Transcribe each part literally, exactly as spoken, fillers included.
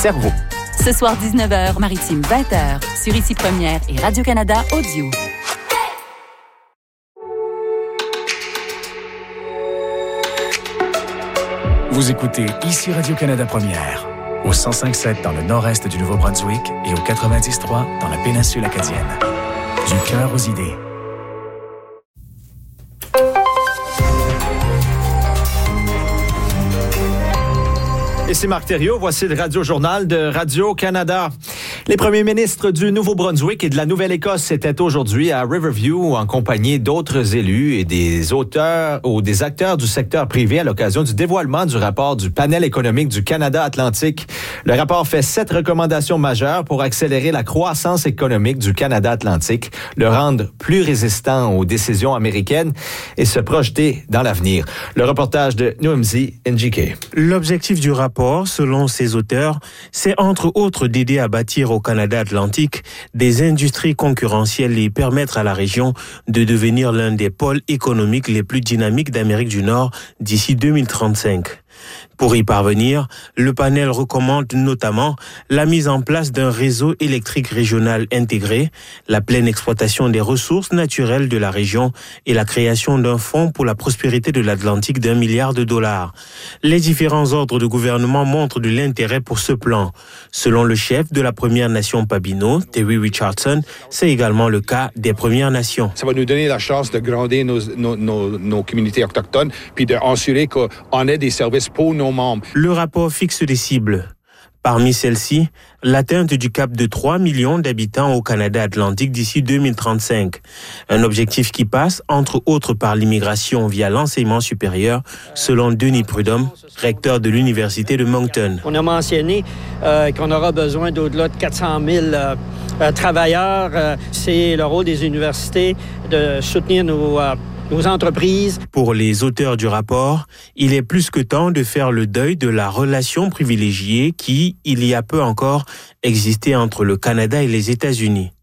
cerveau. Ce soir dix-neuf heures, Maritime vingt heures, sur Ici Première et Radio-Canada Audio. Vous écoutez Ici Radio-Canada Première, au cent cinq virgule sept dans le nord-est du Nouveau-Brunswick et au quatre-vingt-dix virgule trois dans la péninsule acadienne. Du cœur aux idées. Ici Marc Thériault, voici le Radio-Journal de Radio-Canada. Les premiers ministres du Nouveau-Brunswick et de la Nouvelle-Écosse étaient aujourd'hui à Riverview en compagnie d'autres élus et des auteurs ou des acteurs du secteur privé à l'occasion du dévoilement du rapport du panel économique du Canada Atlantique. Le rapport fait sept recommandations majeures pour accélérer la croissance économique du Canada Atlantique, le rendre plus résistant aux décisions américaines et se projeter dans l'avenir. Le reportage de Noemzi Njike. L'objectif du rapport, selon ses auteurs, c'est entre autres d'aider à bâtir au Canada Atlantique des industries concurrentielles et permettre à la région de devenir l'un des pôles économiques les plus dynamiques d'Amérique du Nord d'ici deux mille trente-cinq. Pour y parvenir, le panel recommande notamment la mise en place d'un réseau électrique régional intégré, la pleine exploitation des ressources naturelles de la région et la création d'un fonds pour la prospérité de l'Atlantique d'un milliard de dollars. Les différents ordres de gouvernement montrent de l'intérêt pour ce plan. Selon le chef de la Première Nation Papineau, Terry Richardson, c'est également le cas des Premières Nations. Ça va nous donner la chance de grandir nos, nos, nos, nos communautés autochtones puis d'assurer qu'on ait des services pour nos membres. Le rapport fixe des cibles. Parmi celles-ci, l'atteinte du cap de trois millions d'habitants au Canada Atlantique d'ici deux mille trente-cinq. Un objectif qui passe, entre autres, par l'immigration via l'enseignement supérieur, selon Denis Prudhomme, recteur de l'Université de Moncton. On a mentionné euh, qu'on aura besoin d'au-delà de quatre cent mille euh, euh, travailleurs. Euh, c'est le rôle des universités de soutenir nos... Euh, nos entreprises. Pour les auteurs du rapport, il est plus que temps de faire le deuil de la relation privilégiée qui, il y a peu encore, existait entre le Canada et les États-Unis.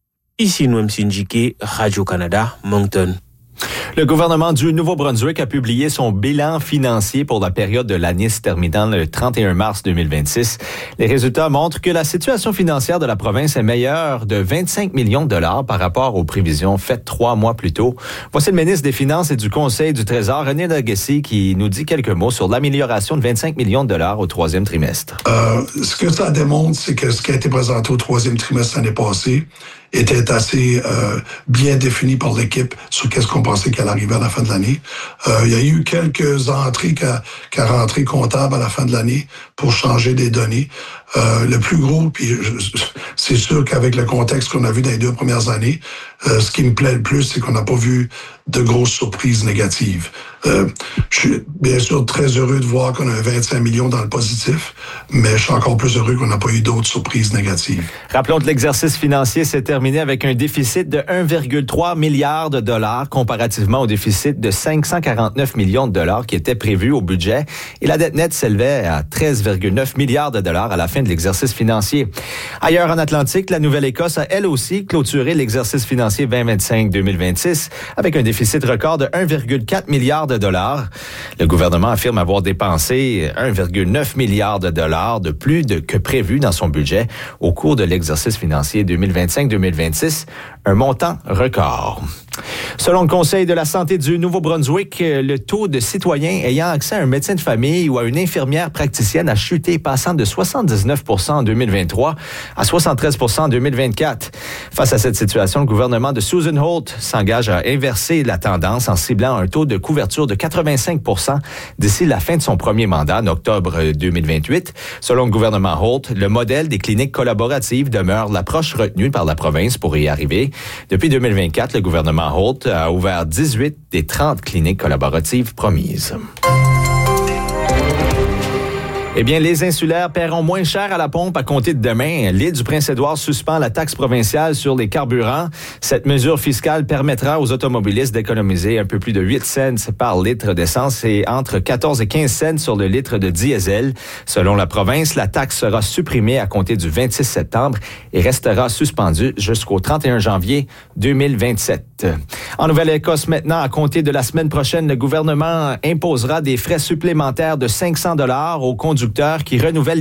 Ici Noemzi Njike, Radio-Canada, Moncton. Le gouvernement du Nouveau-Brunswick a publié son bilan financier pour la période de l'année se terminant le trente et un mars deux mille vingt-six. Les résultats montrent que la situation financière de la province est meilleure de vingt-cinq millions de dollars par rapport aux prévisions faites trois mois plus tôt. Voici le ministre des Finances et du Conseil du Trésor, René Lagacé, qui nous dit quelques mots sur l'amélioration de vingt-cinq millions de dollars au troisième trimestre. Euh, ce que ça démontre, c'est que ce qui a été présenté au troisième trimestre l'année passée était assez euh, bien défini par l'équipe sur qu'est-ce qu'on pensait qu'elle arrivait à la fin de l'année. Euh, il y a eu quelques entrées qu'à, qu'à rentrée comptable à la fin de l'année pour changer des données. Euh, le plus gros, puis je, c'est sûr qu'avec le contexte qu'on a vu dans les deux premières années, euh, ce qui me plaît le plus, c'est qu'on n'a pas vu de grosses surprises négatives. Euh, je suis bien sûr très heureux de voir qu'on a vingt-cinq millions dans le positif, mais je suis encore plus heureux qu'on n'a pas eu d'autres surprises négatives. Rappelons que l'exercice financier s'est terminé avec un déficit de un virgule trois milliard de dollars comparativement au déficit de cinq cent quarante-neuf millions de dollars qui était prévu au budget et la dette nette s'élevait à treize virgule neuf milliards de dollars à la fin de l'exercice financier. Ailleurs en Atlantique, la Nouvelle-Écosse a elle aussi clôturé l'exercice financier vingt vingt-cinq deux mille vingt-six avec un déficit record de un virgule quatre milliard de dollars. Le gouvernement affirme avoir dépensé un virgule neuf milliard de dollars de plus de, que prévu dans son budget au cours de l'exercice financier deux mille vingt-cinq deux mille vingt-six, un montant record. Selon le Conseil de la santé du Nouveau-Brunswick, le taux de citoyens ayant accès à un médecin de famille ou à une infirmière praticienne a chuté, passant de soixante-dix-neuf pour cent en deux mille vingt-trois à soixante-treize pour cent en deux mille vingt-quatre. Face à cette situation, le gouvernement de Susan Holt s'engage à inverser la tendance en ciblant un taux de couverture de quatre-vingt-cinq pour cent d'ici la fin de son premier mandat, en octobre deux mille vingt-huit. Selon le gouvernement Holt, le modèle des cliniques collaboratives demeure l'approche retenue par la province pour y arriver. Depuis deux mille vingt-quatre, le gouvernement Holt a ouvert dix-huit des trente cliniques collaboratives promises. Eh bien, les insulaires paieront moins cher à la pompe à compter de demain. L'île du Prince-Édouard suspend la taxe provinciale sur les carburants. Cette mesure fiscale permettra aux automobilistes d'économiser un peu plus de huit cents par litre d'essence et entre quatorze et quinze cents sur le litre de diesel. Selon la province, la taxe sera supprimée à compter du vingt-six septembre et restera suspendue jusqu'au trente et un janvier deux mille vingt-sept. En Nouvelle-Écosse maintenant, à compter de la semaine prochaine, le gouvernement imposera des frais supplémentaires de cinq cents dollars aux conducteurs qui renouvellent